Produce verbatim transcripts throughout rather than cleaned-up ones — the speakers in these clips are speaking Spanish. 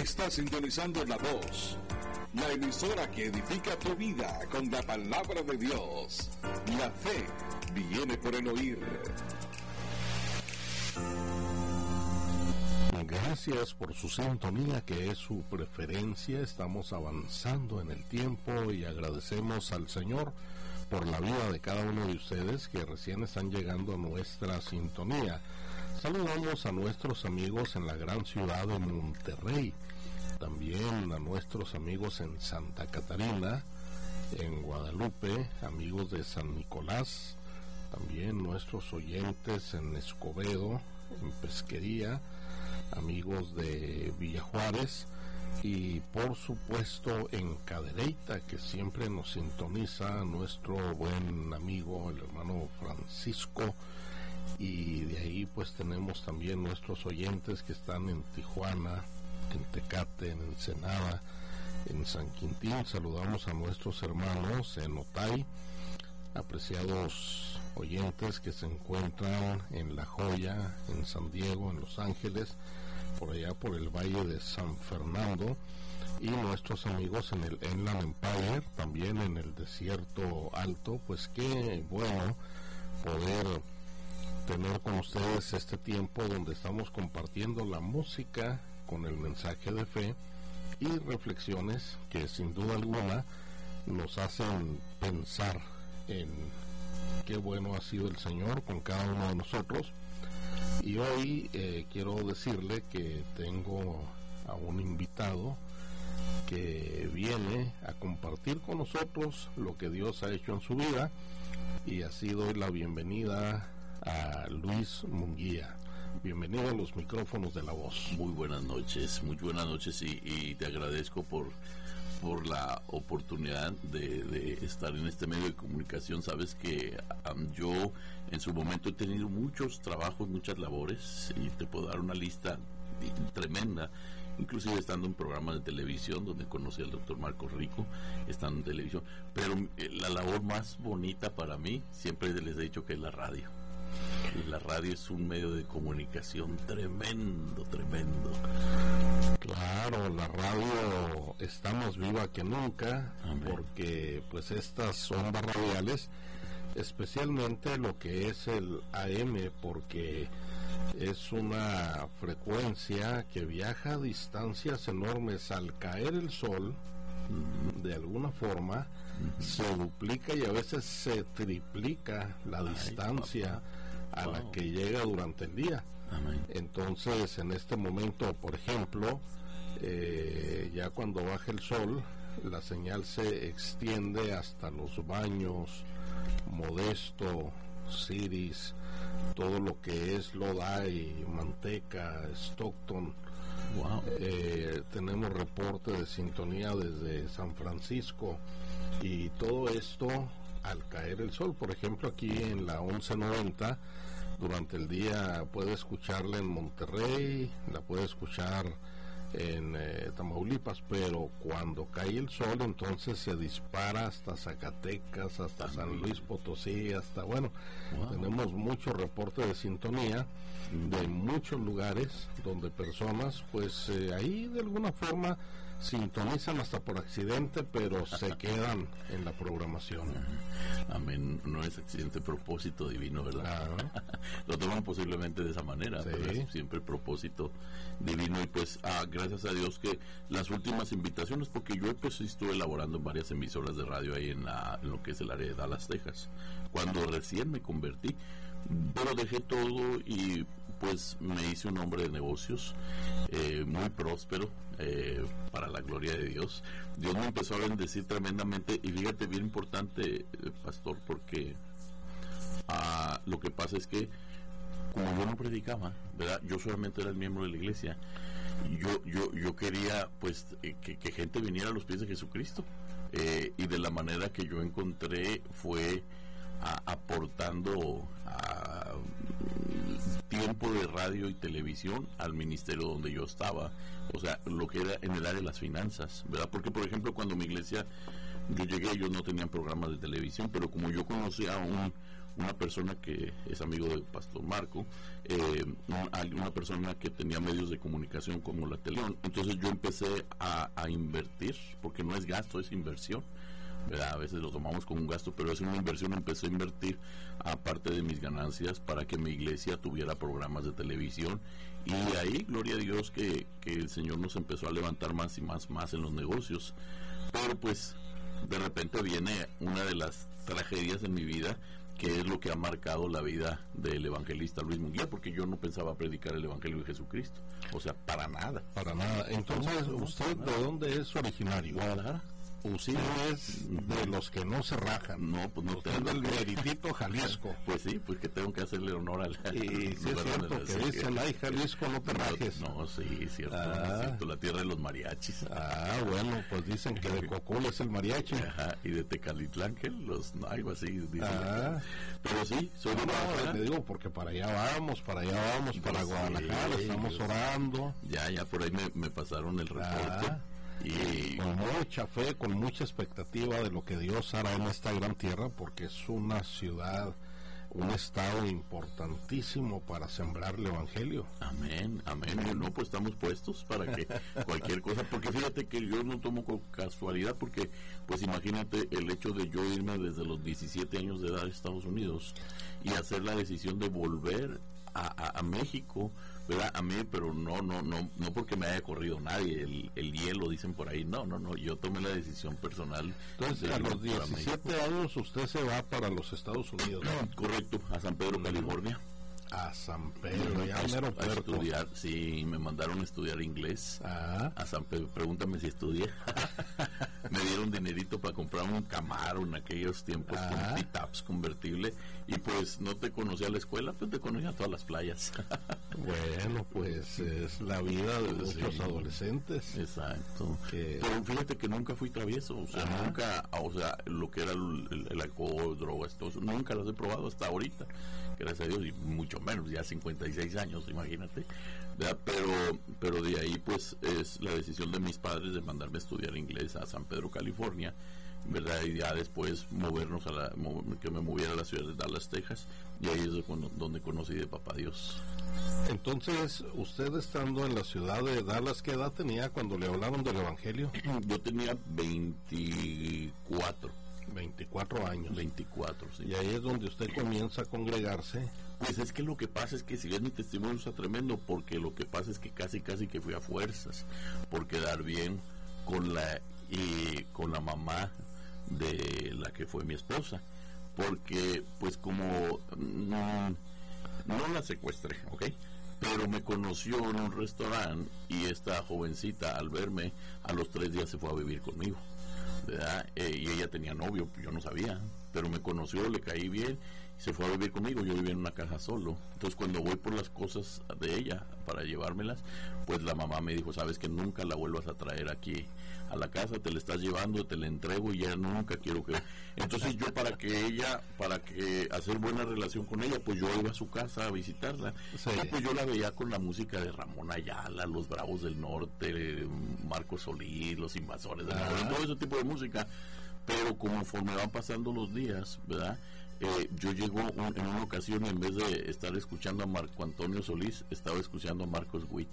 Está sintonizando La Voz, la emisora que edifica tu vida con la palabra de Dios. La fe viene por el oír. Gracias por su sintonía, que es su preferencia. Estamos avanzando en el tiempo y agradecemos al Señor por la vida de cada uno de ustedes que recién están llegando a nuestra sintonía. Saludamos a nuestros amigos en la gran ciudad de Monterrey, también a nuestros amigos en Santa Catarina, en Guadalupe, amigos de San Nicolás, también nuestros oyentes en Escobedo, en Pesquería, amigos de Villa Juárez y por supuesto en Cadereyta, que siempre nos sintoniza nuestro buen amigo el hermano Francisco, y de ahí pues tenemos también nuestros oyentes que están en Tijuana, en Tecate, en Ensenada, en San Quintín. Saludamos a nuestros hermanos en Otay, apreciados oyentes que se encuentran en La Joya, en San Diego, en Los Ángeles, por allá por el Valle de San Fernando, y nuestros amigos en el Inland Empire, también en el Desierto Alto. Pues qué bueno poder tener con ustedes este tiempo donde estamos compartiendo la música con el mensaje de fe y reflexiones que sin duda alguna nos hacen pensar en qué bueno ha sido el Señor con cada uno de nosotros. Y hoy eh, quiero decirle que tengo a un invitado que viene a compartir con nosotros lo que Dios ha hecho en su vida, y así doy la bienvenida a Luis Munguía. Bienvenido a los micrófonos de La Voz. Muy buenas noches, muy buenas noches y, y te agradezco por, por la oportunidad de, de estar en este medio de comunicación. Sabes que um, yo en su momento he tenido muchos trabajos, muchas labores, y te puedo dar una lista tremenda, inclusive estando en programas de televisión donde conocí al doctor Marcos Rico, estando en televisión, pero eh, la labor más bonita para mí, siempre les he dicho que es la radio. Y la radio es un medio de comunicación tremendo, tremendo. Claro, la radio está más viva que nunca. Amén. Porque pues estas ondas radiales, especialmente lo que es el A M, porque es una frecuencia que viaja a distancias enormes. Al caer el sol, de alguna forma, uh-huh, se duplica y a veces se triplica la Ay, distancia papá. a wow. la que llega durante el día. Amén. Entonces, en este momento, por ejemplo, eh, ya cuando baja el sol, la señal se extiende hasta Los Baños, Modesto, Ciris, todo lo que es Lodi, Manteca, Stockton. Wow. Eh, tenemos reporte de sintonía desde San Francisco, y todo esto al caer el sol. Por ejemplo, aquí en la once noventa durante el día puede escucharla en Monterrey, la puede escuchar en eh, Tamaulipas, pero cuando cae el sol entonces se dispara hasta Zacatecas, hasta San Luis Potosí, hasta bueno, wow. tenemos mucho reporte de sintonía de muchos lugares donde personas pues eh, ahí de alguna forma sintonizan hasta por accidente, pero se quedan en la programación. Amén. No es accidente, propósito divino, ¿verdad? Claro. Lo toman posiblemente de esa manera, sí. Pero es siempre propósito divino. Y pues ah, gracias a Dios que las últimas invitaciones, porque yo pues estuve elaborando en varias emisoras de radio ahí en, la, en lo que es el área de Dallas, Texas, cuando recién me convertí, pero dejé todo y pues me hice un hombre de negocios eh, muy próspero, eh, para la gloria de Dios. Dios me empezó a bendecir tremendamente, y fíjate, bien importante, eh, pastor, porque ah, lo que pasa es que como yo no predicaba, ¿verdad? Yo solamente era el miembro de la iglesia. Yo yo yo quería pues eh, que, que gente viniera a los pies de Jesucristo, eh, y de la manera que yo encontré fue a, aportando a, tiempo de radio y televisión al ministerio donde yo estaba, o sea, lo que era en el área de las finanzas, ¿verdad? Porque, por ejemplo, cuando mi iglesia, yo llegué, ellos no tenían programas de televisión, pero como yo conocía un una persona que es amigo del pastor Marco, eh, una persona que tenía medios de comunicación como la televisión. Entonces yo empecé a, a invertir, porque no es gasto, es inversión, ¿verdad? A veces lo tomamos como un gasto, pero es una inversión. Empecé a invertir aparte de mis ganancias para que mi iglesia tuviera programas de televisión, y ahí, gloria a Dios, que, que el Señor nos empezó a levantar más y más, más en los negocios. Pero pues de repente viene una de las tragedias en mi vida, que es lo que ha marcado la vida del evangelista Luis Munguía, porque yo no pensaba predicar el evangelio de Jesucristo, o sea, para nada. Para nada. Entonces, ¿usted de dónde es originario? Guadalajara. Usted es de los que no se rajan. No, pues no tengo el meritito Jalisco. Pues sí, pues que tengo que hacerle honor al. Y sí es cierto que dicen, ay, Jalisco, no te rajes. No, no, sí, cierto, ah. es cierto, la tierra de los mariachis. Ah, bueno, pues dicen que de Cocula es el mariachi. Ajá, y de Tecalitlán, que los, no, algo así. Ah. Pero sí, soy de Guadalajara. Te digo, porque para allá vamos, para allá vamos, para sí, Guadalajara, estamos Dios. orando. Ya, ya, por ahí me, me pasaron el reporte. Ah. Y con mucha fe, con mucha expectativa de lo que Dios hará en esta gran tierra, porque es una ciudad, un estado importantísimo para sembrar el evangelio. Amén, amén. No, pues estamos puestos para que cualquier cosa, porque fíjate que yo no tomo con casualidad, porque pues imagínate el hecho de yo irme desde los diecisiete años de edad a Estados Unidos y hacer la decisión de volver a, a, a México, ¿verdad? A mí, pero no, no, no, no porque me haya corrido nadie, el, el hielo, dicen por ahí, no, no, no, yo tomé la decisión personal. Entonces, a los diecisiete años usted se va para los Estados Unidos, ¿no? Correcto, a San Pedro, California. A San Pedro, ya a, a estudiar, sí, me mandaron a estudiar inglés. Ah. A San Pedro, pregúntame si estudié. Me dieron dinerito para comprar un Camaro en aquellos tiempos, ah. con T-Taps convertible, y pues no te conocía la escuela, pues te conocía todas las playas. Bueno, pues es la vida de pues muchos sí. adolescentes. Exacto. Que... Pero fíjate que nunca fui travieso, o sea, Ajá. nunca, o sea, lo que era el, el, el alcohol, drogas, todo eso, nunca las he probado hasta ahorita, gracias a Dios, y mucho menos, ya cincuenta y seis años, imagínate, ¿verdad? Pero, pero de ahí pues es la decisión de mis padres de mandarme a estudiar inglés a San Pedro, California, ¿verdad? Y ya después movernos a la, que me moviera a la ciudad de Dallas, Texas, y ahí es donde conocí de Papá Dios. Entonces, usted estando en la ciudad de Dallas, ¿qué edad tenía cuando le hablaron del evangelio? Yo tenía veinticuatro. veinticuatro años. veinticuatro, sí. Y ahí es donde usted comienza a congregarse. Pues es que lo que pasa es que, si ves, mi testimonio está tremendo, porque lo que pasa es que casi casi que fui a fuerzas por quedar bien con la y con la mamá de la que fue mi esposa, porque pues como no, no la secuestré, ¿ok? Pero me conoció en un restaurante, y esta jovencita, al verme, a los tres días se fue a vivir conmigo, ¿verdad? Eh, y ella tenía novio, yo no sabía, pero me conoció, le caí bien, se fue a vivir conmigo. Yo vivía en una casa solo, entonces cuando voy por las cosas de ella para llevármelas, pues la mamá me dijo, sabes que nunca la vuelvas a traer aquí a la casa, te la estás llevando, te la entrego y ya nunca quiero que... Entonces yo, para que ella, para que hacer buena relación con ella, pues yo iba a su casa a visitarla, sí. Y pues yo la veía con la música de Ramón Ayala, Los Bravos del Norte, Marcos Solís, Los Invasores del Norte, todo ese tipo de música. Pero conforme van pasando los días, ¿verdad? Eh, yo llego un, en una ocasión, en vez de estar escuchando a Marco Antonio Solís, estaba escuchando a Marcos Witt.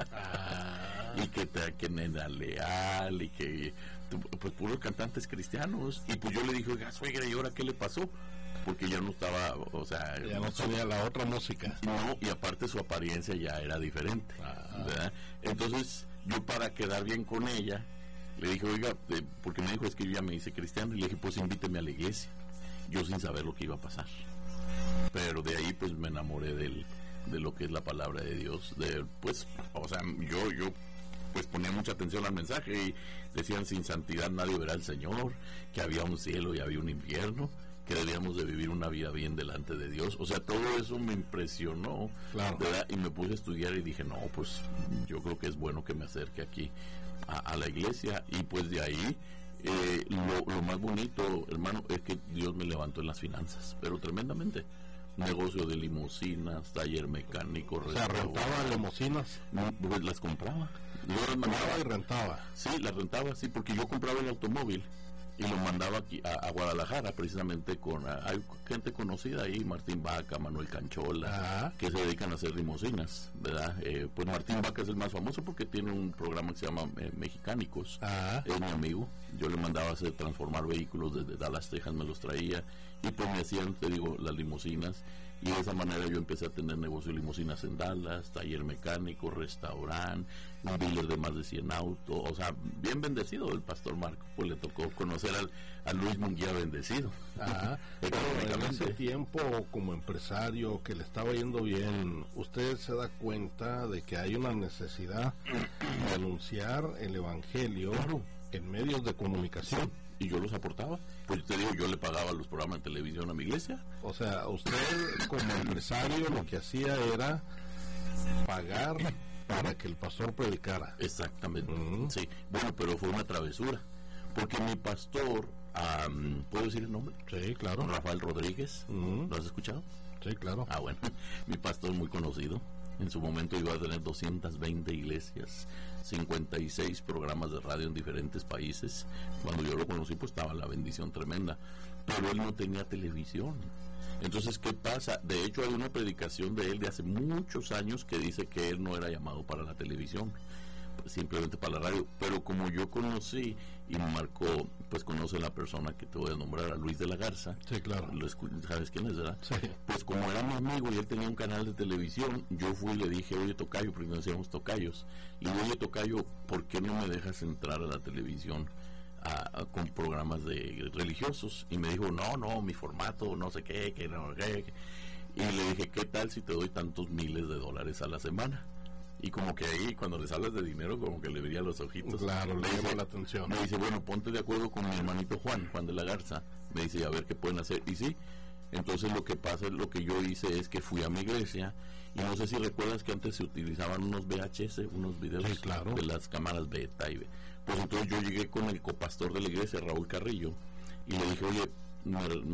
Ah. Y que, te, que Nena Leal, y que pues puros cantantes cristianos. Y pues yo le dije, oiga, suegra, ¿y ahora qué le pasó? Porque ya no estaba, o sea... Ya no tenía la otra música. No, y aparte su apariencia ya era diferente, ah. ¿verdad? Entonces, yo, para quedar bien con ella, le dije, oiga, eh, porque me dijo, es que yo ya me hice cristiano, y le dije, pues invíteme a la iglesia. Yo sin saber lo que iba a pasar, pero de ahí pues me enamoré del, de lo que es la palabra de Dios, de, pues, o sea, yo, yo pues ponía mucha atención al mensaje, y decían, sin santidad nadie verá al Señor, que había un cielo y había un infierno, que debíamos de vivir una vida bien delante de Dios. O sea, todo eso me impresionó, claro. ¿verdad? Y me puse a estudiar y dije, no, pues yo creo que es bueno que me acerque aquí a, a la iglesia, y pues de ahí Eh, lo, lo más bonito, hermano, es que Dios me levantó en las finanzas, pero tremendamente. Negocio de limusinas, taller mecánico. O sea, ¿rentaba limusinas? No, pues las compraba. Yo las mandaba y rentaba. Sí, las rentaba, sí, porque yo compraba el automóvil y lo mandaba aquí a, a Guadalajara, precisamente con a, hay gente conocida ahí, Martín Vaca, Manuel Canchola, ah. que se dedican a hacer limusinas, ¿verdad? Eh, pues Martín Vaca es el más famoso porque tiene un programa que se llama eh, Mexicánicos, ah. es mi amigo. Yo le mandaba a hacer transformar vehículos desde Dallas, Texas, me los traía y pues me hacían, te digo, las limusinas. Y de esa manera yo empecé a tener negocio de limusinas en Dallas, taller mecánico, restaurante, un dealer de más de cien autos, o sea, bien bendecido el pastor Marco, pues le tocó conocer al, a Luis Munguía bendecido. Ajá, pero en ese tiempo como empresario que le estaba yendo bien, ¿usted se da cuenta de que hay una necesidad de anunciar el evangelio en medios de comunicación? Y yo los aportaba, pues te digo, yo le pagaba los programas de televisión a mi iglesia. O sea, usted como empresario lo que hacía era pagar para que el pastor predicara. Exactamente, uh-huh. sí. Bueno, pero fue una travesura, porque mi pastor, um, ¿puedo decir el nombre? Sí, claro. Rafael Rodríguez, uh-huh. ¿lo has escuchado? Sí, claro. Ah, bueno, mi pastor muy conocido. En su momento iba a tener doscientas veinte iglesias, cincuenta y seis programas de radio en diferentes países. Cuando yo lo conocí, pues estaba la bendición tremenda. Pero él no tenía televisión. Entonces, ¿qué pasa? De hecho, hay una predicación de él de hace muchos años que dice que él no era llamado para la televisión, simplemente para la radio. Pero como yo conocí y me marcó, pues conoce la persona que te voy a nombrar, a Luis de la Garza. Sí, claro. Lo escu- ¿Sabes quién es, verdad? Sí. Pues como era mi amigo y él tenía un canal de televisión, yo fui y le dije, oye, tocayo, porque nos decíamos tocayos. Y oye, tocayo, ¿por qué no me dejas entrar a la televisión a, a, con programas de religiosos? Y me dijo, no, no, mi formato, no sé qué, que no, qué. Y le dije, ¿qué tal si te doy tantos miles de dólares a la semana? Y como que ahí, cuando les hablas de dinero, como que le veía los ojitos. Claro, le llama la atención. Me dice, bueno, ponte de acuerdo con mi hermanito Juan, Juan de la Garza. Me dice, a ver qué pueden hacer. Y sí, entonces lo que pasa, lo que yo hice es que fui a mi iglesia. Y no sé si recuerdas que antes se utilizaban unos V H S, unos videos sí, claro. de las cámaras beta. Y pues entonces yo llegué con el copastor de la iglesia, Raúl Carrillo, y le dije, oye, me,